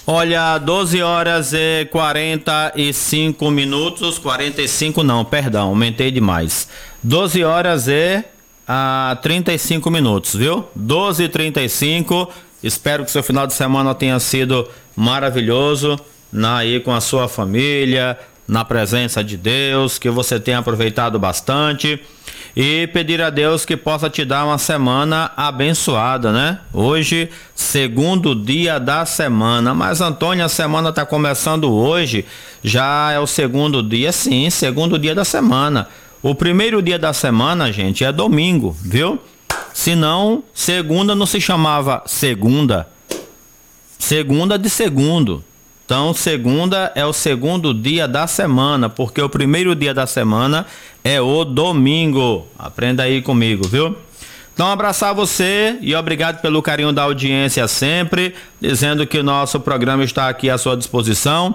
Olha, 12 horas e 45 minutos, 45 não, perdão, aumentei demais. 12 horas e 35 minutos, viu? 12h35, espero que seu final de semana tenha sido maravilhoso, aí com a sua família, na presença de Deus, que você tenha aproveitado bastante e pedir a Deus que possa te dar uma semana abençoada, né? Hoje, segundo dia da semana, mas Antônio, a semana está começando hoje, já é o segundo dia, sim, segundo dia da semana. O primeiro dia da semana, gente, é domingo, viu? Senão, segunda não se chamava segunda, segunda de segundo. Então, segunda é o segundo dia da semana, porque o primeiro dia da semana é o domingo. Aprenda aí comigo, viu? Então, abraçar você e obrigado pelo carinho da audiência sempre, dizendo que o nosso programa está aqui à sua disposição,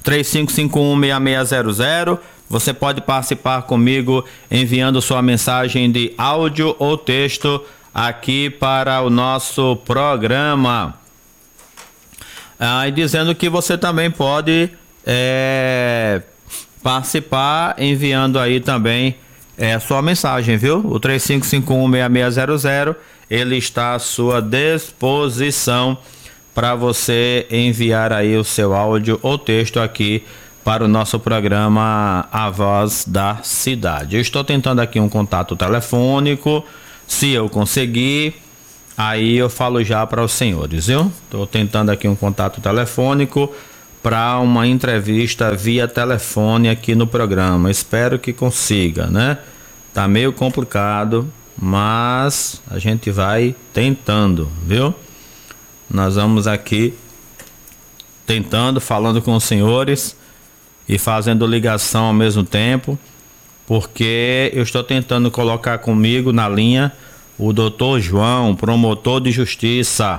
35516600. Você pode participar comigo enviando sua mensagem de áudio ou texto aqui para o nosso programa. E dizendo que você também pode participar enviando aí também sua mensagem, viu? O 35516600, ele está à sua disposição para você enviar aí o seu áudio ou texto aqui para o nosso programa A Voz da Cidade. Eu estou tentando aqui um contato telefônico, se eu conseguir, aí eu falo já para os senhores, viu? Estou tentando aqui um contato telefônico para uma entrevista via telefone aqui no programa. Espero que consiga, né? Tá meio complicado, mas a gente vai tentando, viu? Nós vamos aqui tentando, falando com os senhores e fazendo ligação ao mesmo tempo, porque eu estou tentando colocar comigo na linha o doutor João, promotor de justiça,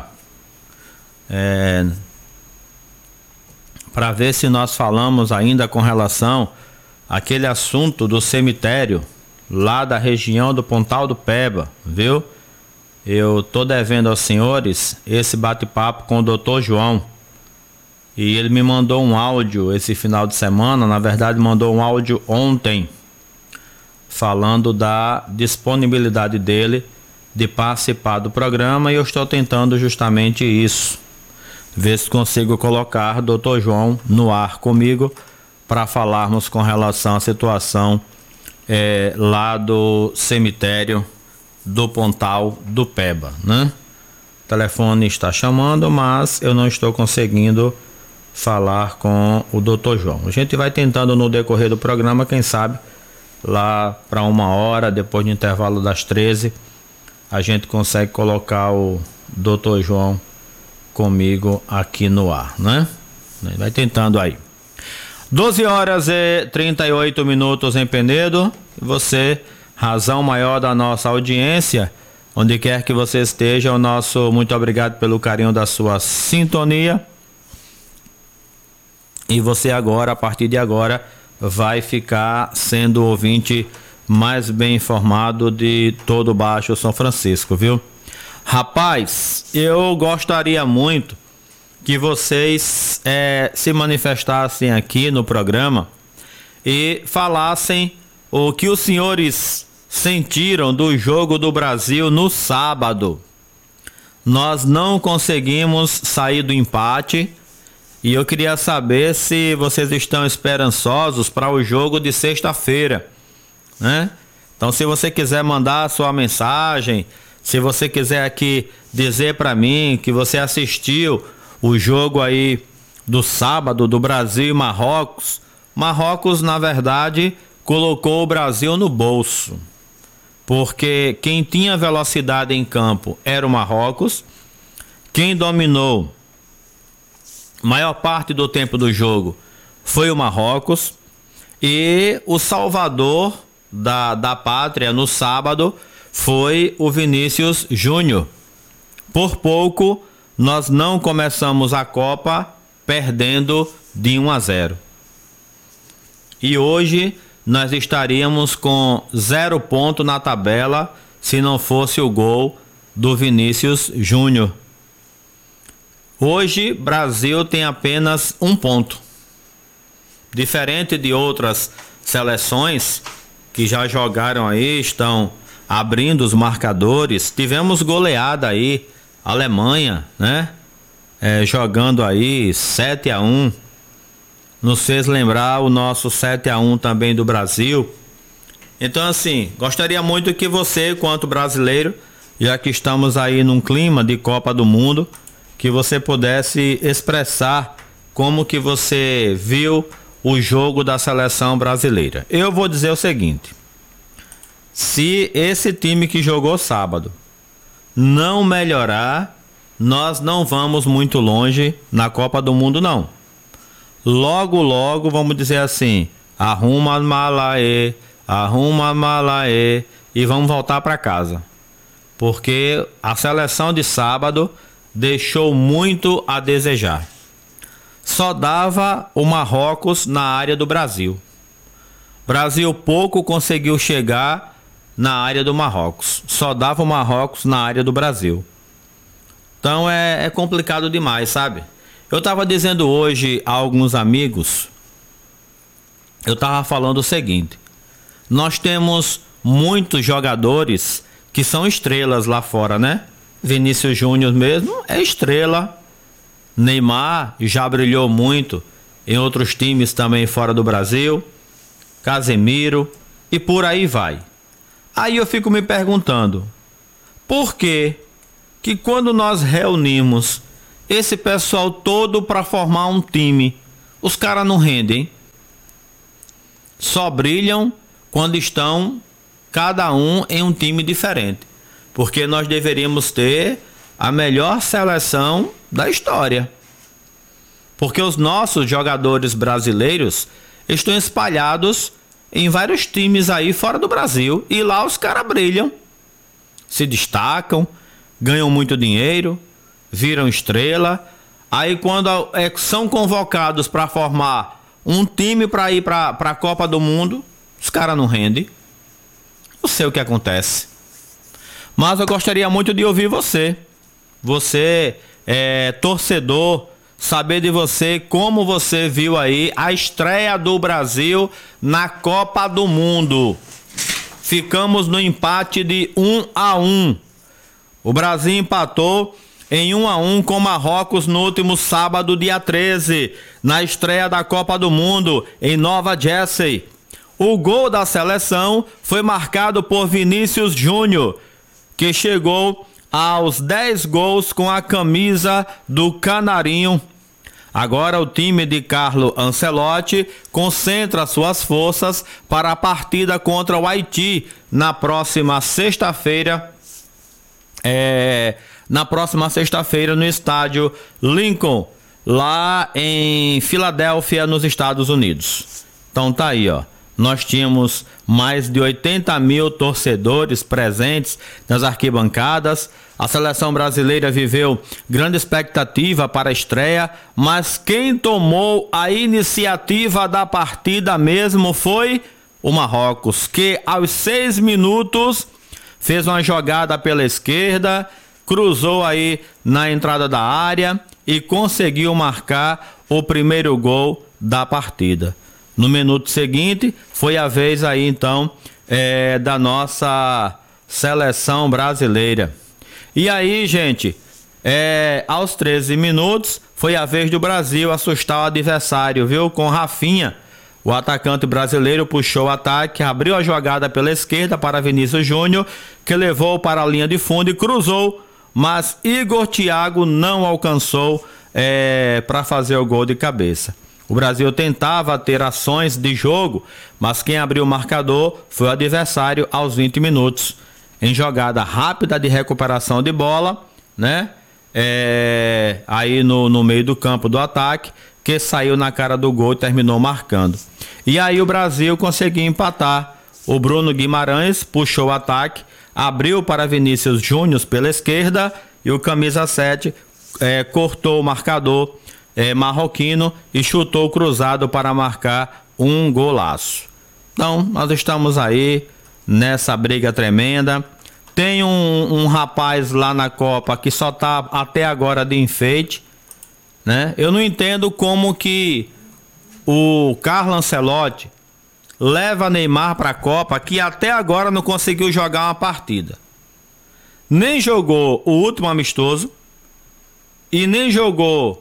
para ver se nós falamos ainda com relação àquele assunto do cemitério lá da região do Pontal do Peba, viu? Eu tô devendo aos senhores esse bate-papo com o doutor João e ele me mandou um áudio esse final de semana, na verdade mandou um áudio ontem, falando da disponibilidade dele de participar do programa, e eu estou tentando justamente isso, ver se consigo colocar Dr. João no ar comigo para falarmos com relação à situação lá do cemitério do Pontal do Peba, né? O telefone está chamando, mas eu não estou conseguindo falar com o Dr. João. A gente vai tentando no decorrer do programa, quem sabe lá para 1 hora, depois do intervalo das 13, a gente consegue colocar o Dr. João comigo aqui no ar, né? Vai tentando aí. 12 horas e 38 minutos em Penedo. Você, razão maior da nossa audiência, onde quer que você esteja, o nosso muito obrigado pelo carinho da sua sintonia. E você agora, a partir de agora, vai ficar sendo o ouvinte mais bem informado de todo o Baixo São Francisco, viu? Rapaz, eu gostaria muito que vocês se manifestassem aqui no programa e falassem o que os senhores sentiram do jogo do Brasil no sábado. Nós não conseguimos sair do empate e eu queria saber se vocês estão esperançosos para o jogo de sexta-feira, né? Então, se você quiser mandar a sua mensagem, se você quiser aqui dizer para mim que você assistiu o jogo aí do sábado do Brasil e Marrocos. Marrocos, na verdade, colocou o Brasil no bolso, porque quem tinha velocidade em campo era o Marrocos, quem dominou maior parte do tempo do jogo foi o Marrocos, e o salvador da pátria no sábado foi o Vinícius Júnior. Por pouco nós não começamos a Copa perdendo de 1-0. E hoje nós estaríamos com 0 ponto na tabela se não fosse o gol do Vinícius Júnior. Hoje, Brasil tem apenas um ponto. Diferente de outras seleções que já jogaram aí, estão abrindo os marcadores. Tivemos goleada aí, Alemanha, né? Jogando aí 7-1. Nos fez lembrar o nosso 7-1 também do Brasil. Então, assim, gostaria muito que você, quanto brasileiro, já que estamos aí num clima de Copa do Mundo, que você pudesse expressar como que você viu o jogo da seleção brasileira. Eu vou dizer o seguinte: se esse time que jogou sábado não melhorar, nós não vamos muito longe na Copa do Mundo, não. Logo, logo, vamos dizer assim, arruma malaê, e vamos voltar para casa. Porque a seleção de sábado deixou muito a desejar. Só dava o Marrocos na área do Brasil. Brasil pouco conseguiu chegar na área do Marrocos. Só dava o Marrocos na área do Brasil. Então é complicado demais, sabe? Eu estava dizendo hoje a alguns amigos, eu estava falando o seguinte: nós temos muitos jogadores que são estrelas lá fora, né? Vinícius Júnior mesmo é estrela. Neymar já brilhou muito em outros times também fora do Brasil. Casemiro e por aí vai. Aí eu fico me perguntando, por que quando nós reunimos esse pessoal todo para formar um time, os caras não rendem? Só brilham quando estão cada um em um time diferente. Porque nós deveríamos ter a melhor seleção da história. Porque os nossos jogadores brasileiros estão espalhados em vários times aí fora do Brasil. E lá os caras brilham, se destacam, ganham muito dinheiro, viram estrela. Aí quando são convocados para formar um time para ir para a Copa do Mundo, os caras não rendem. Não sei o que acontece. Mas eu gostaria muito de ouvir você. Você é torcedor, saber de você como você viu aí a estreia do Brasil na Copa do Mundo. Ficamos no empate de 1-1. O Brasil empatou em 1-1 com Marrocos no último sábado, dia 13, na estreia da Copa do Mundo em Nova Jersey. O gol da seleção foi marcado por Vinícius Júnior, que chegou aos 10 gols com a camisa do Canarinho. Agora o time de Carlo Ancelotti concentra suas forças para a partida contra o Haiti na próxima sexta-feira. No estádio Lincoln, lá em Filadélfia, nos Estados Unidos. Então tá aí, ó. Nós tínhamos mais de 80 mil torcedores presentes nas arquibancadas. A seleção brasileira viveu grande expectativa para a estreia, mas quem tomou a iniciativa da partida mesmo foi o Marrocos, que aos 6 minutos fez uma jogada pela esquerda, cruzou aí na entrada da área e conseguiu marcar o primeiro gol da partida. No minuto seguinte, foi a vez aí então da nossa seleção brasileira. E aí, gente, aos 13 minutos, foi a vez do Brasil assustar o adversário, viu? Com Rafinha, o atacante brasileiro puxou o ataque, abriu a jogada pela esquerda para Vinícius Júnior, que levou para a linha de fundo e cruzou, mas Igor Thiago não alcançou para fazer o gol de cabeça. O Brasil tentava ter ações de jogo, mas quem abriu o marcador foi o adversário aos 20 minutos. Em jogada rápida de recuperação de bola, né? Aí no meio do campo do ataque, que saiu na cara do gol e terminou marcando. E aí o Brasil conseguiu empatar. O Bruno Guimarães puxou o ataque, abriu para Vinícius Júnior pela esquerda e o camisa 7 cortou o marcador marroquino e chutou cruzado para marcar um golaço. Então, nós estamos aí nessa briga tremenda. Tem um rapaz lá na Copa que só tá até agora de enfeite, né? Eu não entendo como que o Carlo Ancelotti leva Neymar para a Copa, que até agora não conseguiu jogar uma partida. Nem jogou o último amistoso e nem jogou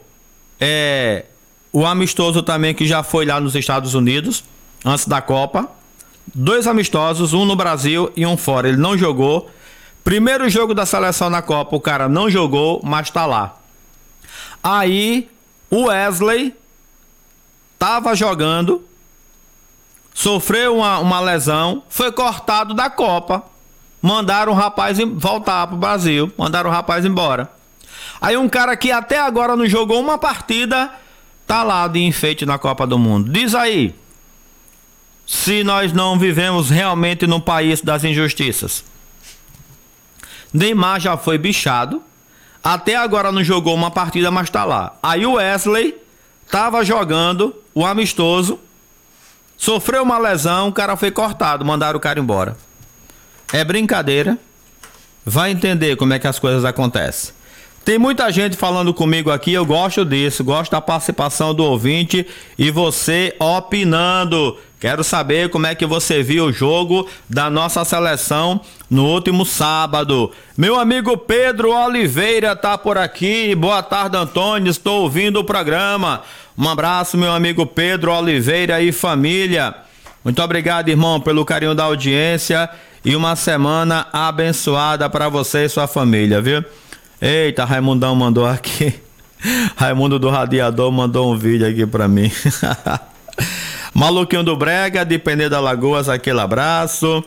o amistoso também que já foi lá nos Estados Unidos antes da Copa. 2 amistosos, um no Brasil e um fora. Ele não jogou. Primeiro jogo da seleção na Copa, o cara não jogou, mas tá lá. Aí o Wesley tava jogando, sofreu uma lesão, foi cortado da Copa. Mandaram o rapaz voltar pro Brasil, mandaram o rapaz embora. Aí um cara que até agora não jogou uma partida, tá lá de enfeite na Copa do Mundo. Diz aí, se nós não vivemos realmente num país das injustiças. Neymar já foi bichado, até agora não jogou uma partida, mas tá lá. Aí o Wesley tava jogando o amistoso, sofreu uma lesão, o cara foi cortado, mandaram o cara embora. É brincadeira. Vai entender como é que as coisas acontecem. Tem muita gente falando comigo aqui, eu gosto disso, gosto da participação do ouvinte e você opinando. Quero saber como é que você viu o jogo da nossa seleção no último sábado. Meu amigo Pedro Oliveira tá por aqui. Boa tarde, Antônio, estou ouvindo o programa. Um abraço, meu amigo Pedro Oliveira e família. Muito obrigado, irmão, pelo carinho da audiência e uma semana abençoada para você e sua família, viu? Eita, Raimundão mandou aqui. Raimundo do Radiador mandou um vídeo aqui pra mim. Maluquinho do Brega, de Penedo da Lagoas, aquele abraço.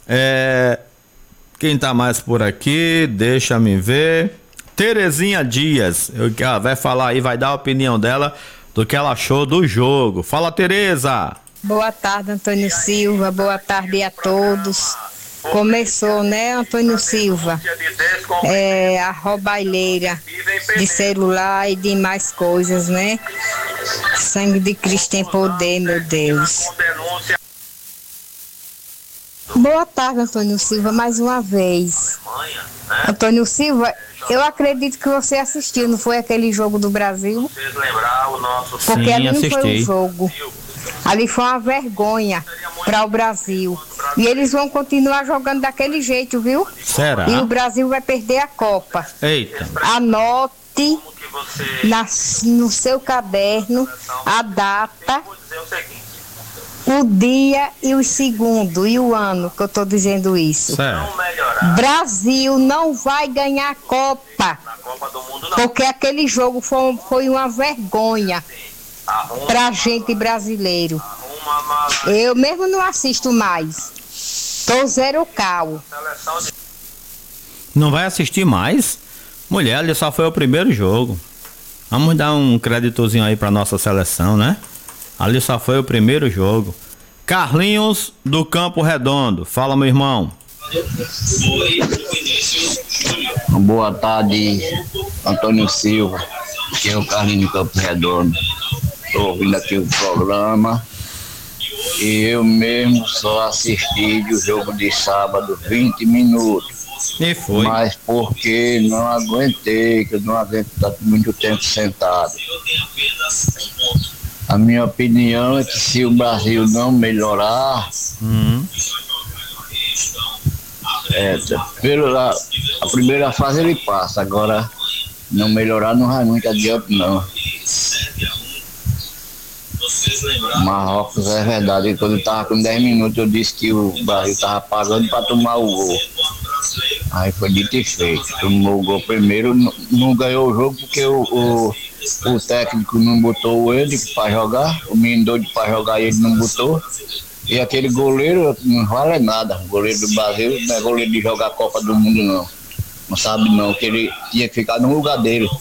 Quem tá mais por aqui? Deixa me ver. Terezinha Dias. Vai falar aí, vai dar a opinião dela do que ela achou do jogo. Fala, Tereza. Boa tarde, Antônio Silva. Boa tarde a todos. Começou, né, Antônio Silva? A roubalheira de celular e de mais coisas, né? Sangue de Cristo tem poder, meu Deus. Boa tarde, Antônio Silva, mais uma vez. Antônio Silva, eu acredito que você assistiu, não foi aquele jogo do Brasil? Porque Sim, ali não assisti. foi um jogo. Ali foi uma vergonha para o Brasil. E eles vão continuar jogando daquele jeito, viu? Será? E o Brasil vai perder a Copa. Eita. Anote no seu caderno a data, o dia e o segundo e o ano que eu estou dizendo isso. Certo. Brasil não vai ganhar a Copa, porque aquele jogo foi uma vergonha pra gente brasileiro. Eu mesmo não assisto mais. Tô zero cal. Não vai assistir mais? Mulher, ali só foi o primeiro jogo. Vamos dar um créditozinho aí pra nossa seleção, né? Ali só foi o primeiro jogo. Carlinhos do Campo Redondo. Fala, meu irmão. Boa tarde, Antônio Silva. Aqui é o Carlinhos do Campo Redondo. Estou ouvindo aqui o programa e eu mesmo só assisti o jogo de sábado 20 minutos. E foi. Mas porque não aguentei, que eu não aguento estar muito tempo sentado. A minha opinião é que se o Brasil não melhorar, a primeira fase ele passa, agora não melhorar não vai muito adiante não. Marrocos é verdade, quando eu tava com 10 minutos eu disse que o Brasil tava pagando para tomar o gol. Aí foi dito e feito, tomou o gol primeiro, não ganhou o jogo porque o técnico não botou ele para jogar, o menino doido para jogar e ele não botou. E aquele goleiro não vale nada, o goleiro do Brasil não é goleiro de jogar a Copa do Mundo não. Não sabe não, que ele tinha que ficar no lugar dele.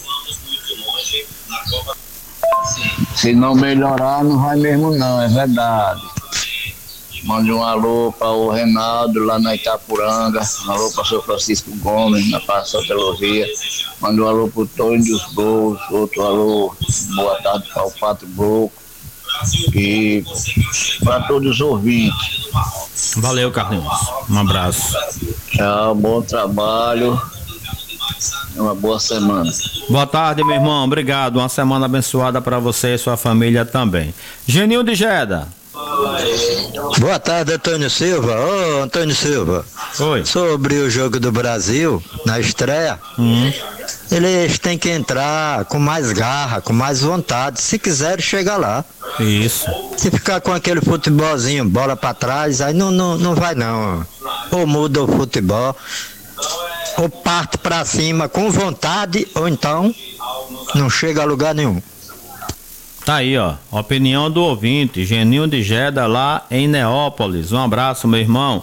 Se não melhorar, não vai mesmo não, é verdade. Mande um alô para o Reinaldo lá na Itapuranga, um alô para o São Francisco Gomes, na Praça Santa Luzia. Mande um alô para o Tony dos Gols, outro alô, boa tarde para o Pato Broco e para todos os ouvintes. Valeu, Carlinhos. Um abraço. Tchau, bom trabalho. Uma boa semana. Boa tarde, meu irmão. Obrigado. Uma semana abençoada para você e sua família também. Geninho de Jeda. Boa tarde, Antônio Silva. Ô, Antônio Silva. Oi. Sobre o jogo do Brasil, na estreia, eles têm que entrar com mais garra, com mais vontade. Se quiserem, chega lá. Isso. Se ficar com aquele futebolzinho, bola pra trás, aí não vai não. Ou muda o futebol, ou parte pra cima com vontade, ou então não chega a lugar nenhum. Tá aí, ó. Opinião do ouvinte, Geninho de Jeda, lá em Neópolis. Um abraço, meu irmão.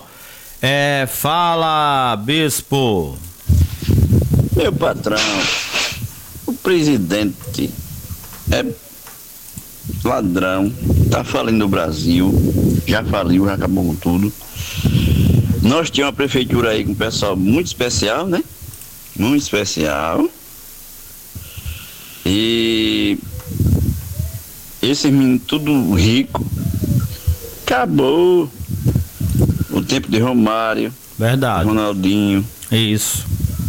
Fala, bispo. Meu patrão, o presidente é ladrão, tá falindo o Brasil, já faliu, já acabou com tudo. Nós tínhamos uma prefeitura aí com um pessoal muito especial, né? Muito especial. E esses meninos tudo rico. Acabou o tempo de Romário. Verdade. Ronaldinho. Isso.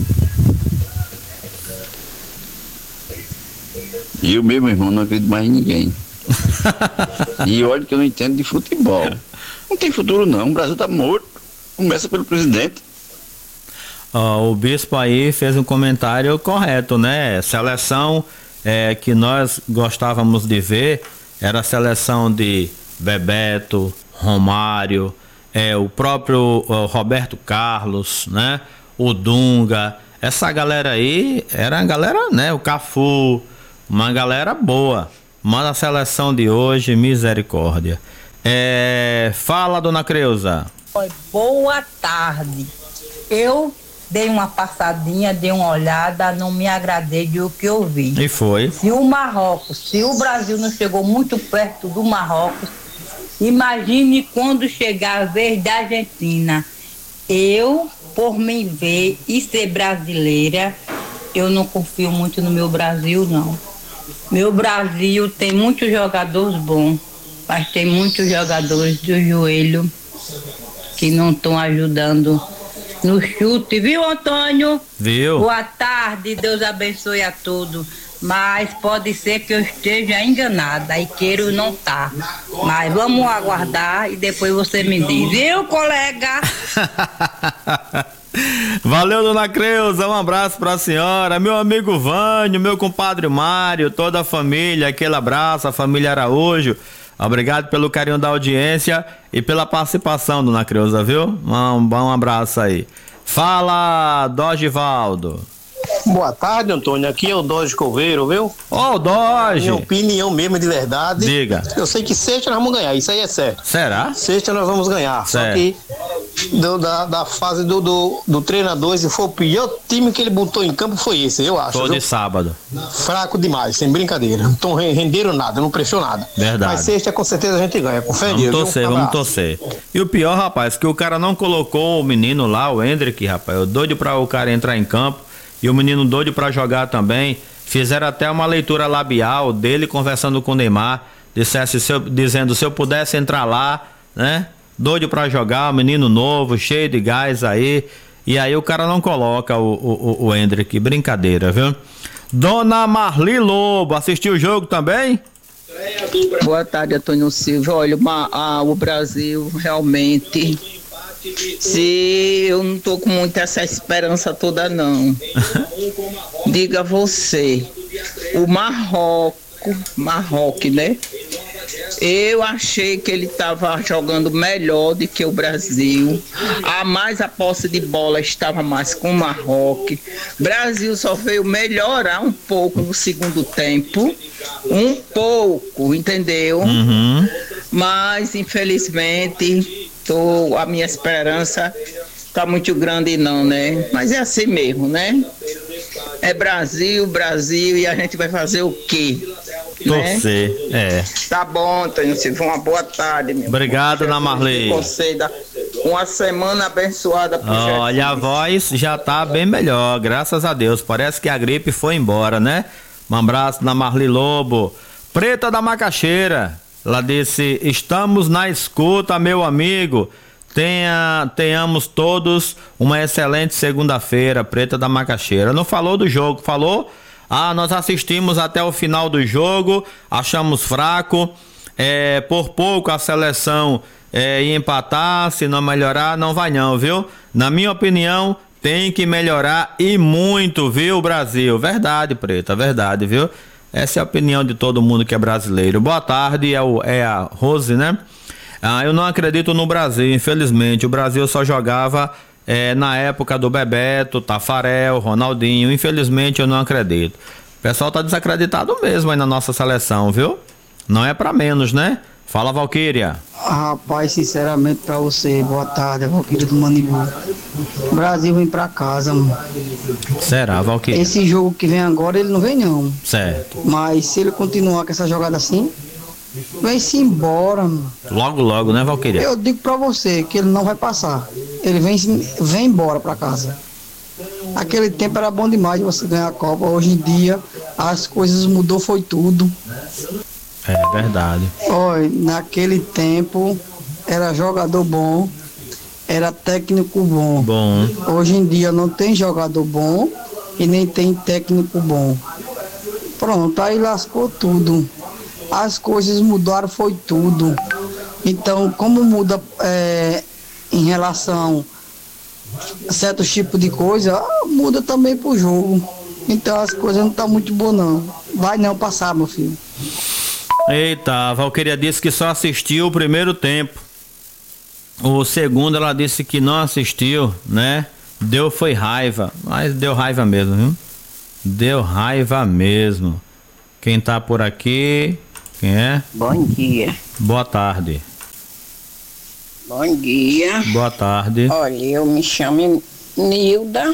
E eu mesmo, irmão, não acredito mais em ninguém. E olha que eu não entendo de futebol. Não tem futuro não, o Brasil tá morto. Começa pelo presidente. O bispo aí fez um comentário correto, né? Seleção que nós gostávamos de ver era a seleção de Bebeto, Romário, o próprio Roberto Carlos, né? O Dunga. Essa galera aí era a galera, né? O Cafu, uma galera boa. Mas a seleção de hoje, misericórdia. Fala, dona Creuza. Boa tarde. Eu dei uma passadinha, dei uma olhada, não me agradei do que eu vi. E foi. Se o Brasil não chegou muito perto do Marrocos, imagine quando chegar a vez da Argentina. Eu, por me ver e ser brasileira, eu não confio muito no meu Brasil, não. Meu Brasil tem muitos jogadores bons, mas tem muitos jogadores do joelho que não estão ajudando no chute, viu, Antônio? Viu? Boa tarde, Deus abençoe a todos. Mas pode ser que eu esteja enganada e queiro não tá. Mas vamos aguardar e depois você me diz, viu, colega? Valeu, dona Creuza, um abraço pra senhora, meu amigo Vânio, meu compadre Mário, toda a família, aquele abraço, a família Araújo. Obrigado pelo carinho da audiência e pela participação, dona Creuza, viu? Um bom abraço aí. Fala, Dogivaldo. Boa tarde, Antônio. Aqui é o Doge Coveiro, viu? Ô, Doge! Minha opinião mesmo, de verdade. Diga. Eu sei que sexta nós vamos ganhar, isso aí é certo. Será? Sexta nós vamos ganhar. Certo. Só que da fase do treinador, se for o pior time que ele botou em campo, foi esse, eu acho. Foi de sábado. Fraco demais, sem brincadeira. Não renderam nada, não prestou nada. Verdade. Mas sexta com certeza a gente ganha. Confere, vamos torcer, vamos torcer. E o pior, rapaz, que o cara não colocou o menino lá, o Hendrick, rapaz. Eu doido pra o cara entrar em campo. E o menino doido pra jogar também. Fizeram até uma leitura labial dele conversando com o Neymar. Dizendo, se eu pudesse entrar lá, né? Doido pra jogar, um menino novo, cheio de gás aí. E aí o cara não coloca o Hendrick. Brincadeira, viu? Dona Marli Lobo, assistiu o jogo também? Boa tarde, Antônio Silva. Olha, o Brasil realmente... eu não tô com muita essa esperança toda, não. Diga você, o Marrocos, né? Eu achei que ele estava jogando melhor do que o Brasil. A posse de bola estava mais com o Marrocos. Brasil só veio melhorar um pouco no segundo tempo. Um pouco, entendeu? Uhum. Mas, infelizmente, a minha esperança tá muito grande não, né? Mas é assim mesmo, né? É Brasil, e a gente vai fazer o quê? Torcer, né? Tá bom, Antônio Silva, uma boa tarde, meu. Obrigado, Ana Marli. Conceda uma semana abençoada pro Olha, a voz já tá bem melhor, graças a Deus. Parece que a gripe foi embora, né? Um abraço na Marli Lobo. Preta da Macaxeira, ela disse: estamos na escuta, meu amigo. Tenhamos todos uma excelente segunda-feira, Preta da Macaxeira. Não falou do jogo, falou? Nós assistimos até o final do jogo, achamos fraco. Por pouco a seleção ia empatar, se não melhorar, não vai não, viu? Na minha opinião, tem que melhorar e muito, viu, Brasil? Verdade, Preta, verdade, viu? Essa é a opinião de todo mundo que é brasileiro. Boa tarde, é a Rose, né? Eu não acredito no Brasil, infelizmente. O Brasil só jogava na época do Bebeto, Tafarel, Ronaldinho. Infelizmente eu não acredito. O pessoal tá desacreditado mesmo aí na nossa seleção, viu? Não é pra menos, né? Fala, Valquíria. Rapaz, sinceramente pra você, boa tarde, Valquíria do Manibu. O Brasil vem pra casa, mano. Será, Valquíria? Esse jogo que vem agora, ele não vem não. Certo. Mas se ele continuar com essa jogada assim, vem-se embora, mano. Logo, logo, né, Valquíria? Eu digo pra você que ele não vai passar. Ele vem embora pra casa. Aquele tempo era bom demais de você ganhar a Copa. Hoje em dia, as coisas mudou, foi tudo. É verdade. Olha, naquele tempo era jogador bom, era técnico bom. Hoje em dia não tem jogador bom e nem tem técnico bom. Pronto, aí lascou tudo. As coisas mudaram, foi tudo. Então, como muda em relação a certos tipos de coisa, muda também pro jogo. Então as coisas não estão muito boas não. Vai não passar, meu filho. Eita, a Valquíria disse que só assistiu o primeiro tempo. O segundo ela disse que não assistiu, né? Foi raiva, mas deu raiva mesmo, viu? Deu raiva mesmo. Quem tá por aqui? Quem é? Bom dia. Boa tarde. Bom dia. Boa tarde. Olha, eu me chamo Nilda.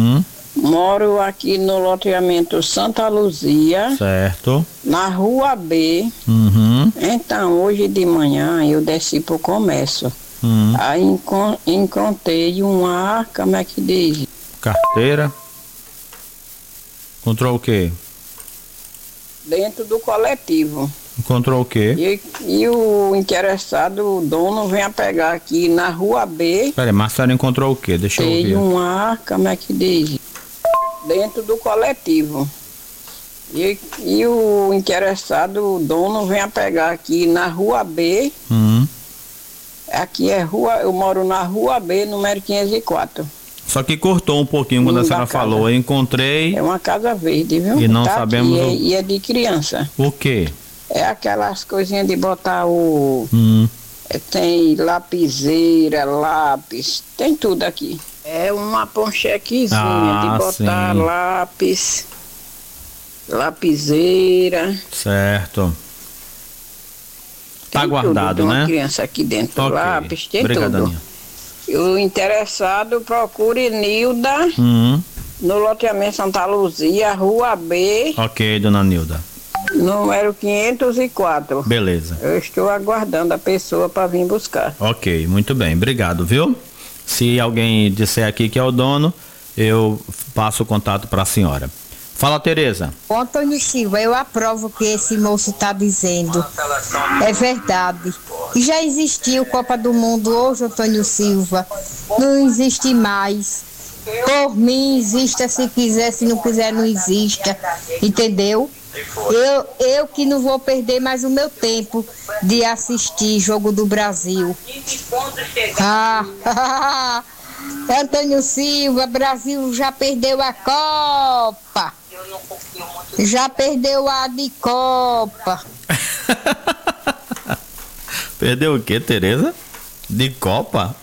Moro aqui no loteamento Santa Luzia. Certo. Na Rua B. Então, hoje de manhã eu desci pro comércio. Aí encontrei uma, como é que diz? Carteira. Encontrou o quê? Dentro do coletivo. Encontrou o quê? E o interessado, o dono, vem a pegar aqui na Rua B. Peraí, mas a senhora encontrou o quê? Deixa eu ver. Tem uma, como é que diz? Dentro do coletivo. E o interessado, o dono, vem a pegar aqui na Rua B. Aqui é rua, eu moro na Rua B, número 504. Só que cortou um pouquinho quando a senhora falou. Eu encontrei. É uma casa verde, viu? E não sabemos. E é de criança. O quê? É aquelas coisinhas de botar o. Tem lapiseira, lápis, tem tudo aqui. É uma ponchequezinha de botar lápis, lapiseira. Certo. Tá tem guardado, tudo, né? Uma criança aqui dentro, Okay. lápis, tem Obrigado, tudo. Aninha. O interessado procure Nilda no loteamento Santa Luzia, Rua B. Ok, dona Nilda. Número 504. Beleza. Eu estou aguardando a pessoa para vir buscar. Ok, muito bem. Obrigado, viu? Se alguém disser aqui que é o dono, eu passo o contato para a senhora. Fala, Tereza. Ô, Antônio Silva, eu aprovo o que esse moço está dizendo. É verdade. E já existiu Copa do Mundo hoje, Antônio Silva. Não existe mais. Por mim, exista se quiser, se não quiser, não exista. Entendeu? Eu que não vou perder mais o meu tempo de assistir jogo do Brasil. Antônio Silva, Brasil já perdeu a Copa. Já perdeu a de Copa. Perdeu o quê, Tereza? De Copa?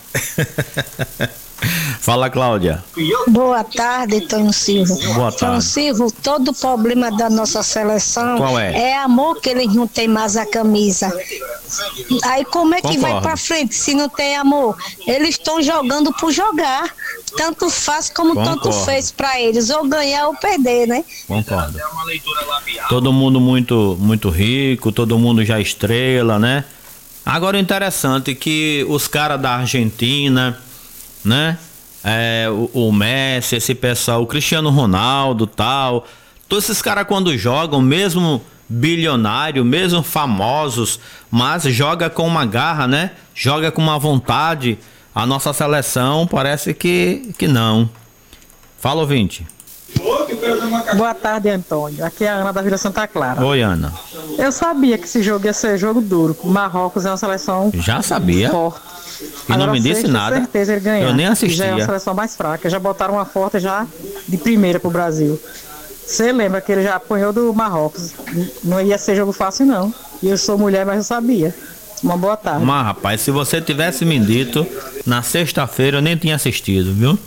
Fala, Cláudia. Boa tarde, Antônio Silva. Boa tarde. Antônio Silva, todo o problema da nossa seleção Qual é? amor que eles não têm mais a camisa. Aí como é que vai pra frente se não tem amor? Eles estão jogando por jogar. Tanto faz como tanto fez pra eles, ou ganhar ou perder, né? Concordo. Todo mundo muito rico, todo mundo já estrela, né? Agora o interessante é que os caras da Argentina, né? O Messi, esse pessoal, o Cristiano Ronaldo, tal, todos esses caras quando jogam, mesmo bilionário, mesmo famosos, mas joga com uma garra, né? Joga com uma vontade. a nossa seleção parece que não. Fala, ouvinte. Boa tarde, Antônio. Aqui é a Ana da Vila Santa Clara. Oi, Ana. Eu sabia que esse jogo ia ser jogo duro. Marrocos é uma seleção já sabia. Forte. E não me disse nada. Com certeza ele ganhar. Eu nem assistia. Já é uma seleção mais fraca. Já botaram uma forte já de primeira pro Brasil. Você lembra que ele já apanhou do Marrocos. Não ia ser jogo fácil, não. E eu sou mulher, mas eu sabia. Uma boa tarde. Mas, rapaz, se você tivesse me dito, na sexta-feira eu nem tinha assistido, viu?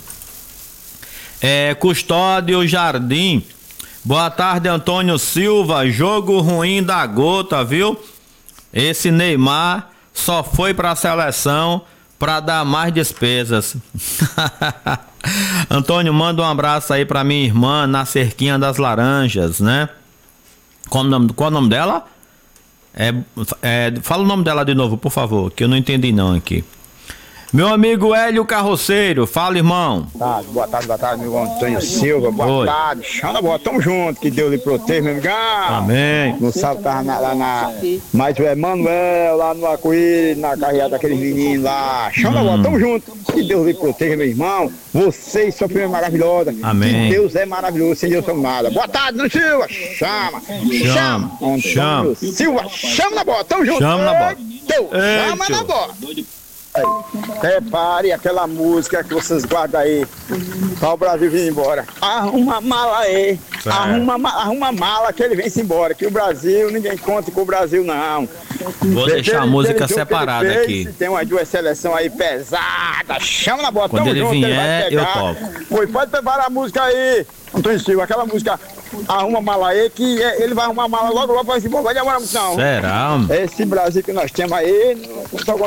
Custódio Jardim. Boa tarde, Antônio Silva. Jogo ruim da gota, viu? Esse Neymar só foi pra seleção pra dar mais despesas. Antônio, manda um abraço aí pra minha irmã na Cerquinha das Laranjas, né? Qual o nome dela? Fala o nome dela de novo, por favor, que eu não entendi não aqui. Meu amigo Hélio Carroceiro, fala, irmão. Boa tarde, meu Antônio Silva. Boa tarde. Chama bola, tamo junto, que Deus lhe proteja, meu amigão. Amém. No sábado tava lá na. Mas o Emanuel, lá no Arco-Íris, na carreira daqueles meninos lá. Chama bola, tamo junto, que Deus lhe proteja, meu irmão. Vocês são família maravilhosa. Amém. Que Deus é maravilhoso, sem Deus somos nada. Boa tarde, Antônio Silva. Chama. Antônio Silva, chama na bola, tamo junto. Chama na bola. Chama na bola. Prepare aquela música que vocês guardam aí para o Brasil vir embora. Arruma a mala aí, arruma a mala que ele vem-se embora. Que o Brasil, ninguém conta com o Brasil não. Vou deixar a música separada aqui. Tem umas duas seleções aí pesadas. Chama na bola, quando ele junto, vier, eu toco. Pode preparar a música aí, Antônio Silva, aquela música. Arruma a mala aí, que ele vai arrumar a mala logo, vai se embora, vai demorar muito não. Será? Esse Brasil que nós temos aí, não